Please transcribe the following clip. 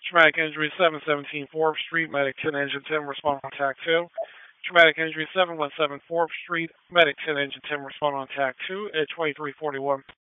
Traumatic injury 717 Fourth Street, medic 10 engine 10, respond on TAC 2. Traumatic injury 717 Fourth Street, medic 10 engine 10, respond on TAC 2 at 2341.